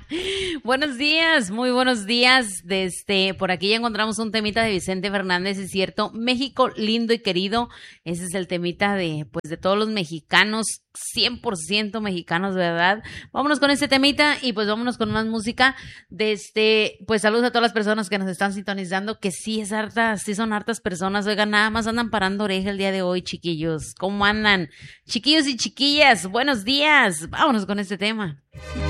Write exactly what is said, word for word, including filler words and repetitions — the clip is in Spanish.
Buenos días, muy buenos días. Desde por aquí ya encontramos un temita de Vicente Fernández, es cierto. México lindo y querido. Ese es el temita de, pues, de todos los mexicanos, cien por ciento mexicanos, ¿verdad? Vámonos con este temita y pues vámonos con más música. Desde, pues saludos a todas las personas que nos están sintonizando, que sí es harta, sí son hartas personas. Oigan, nada más andan parando oreja el día de hoy, chiquillos. ¿Cómo andan? Chiquillos y chiquillas, buenos días. Vámonos con este tema.